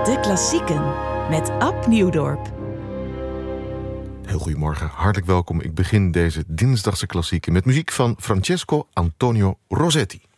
De Klassieken met Ab Nieuwdorp. Heel goedemorgen, hartelijk welkom. Ik begin deze dinsdagse klassieken met muziek van Francesco Antonio Rosetti.